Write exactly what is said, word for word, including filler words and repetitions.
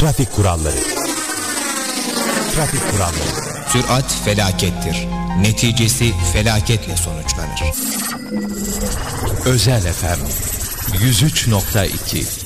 Trafik kuralları. Trafik kuralları. Sürat felakettir. Neticesi felaketle sonuçlanır. Özel F M yüz üç nokta iki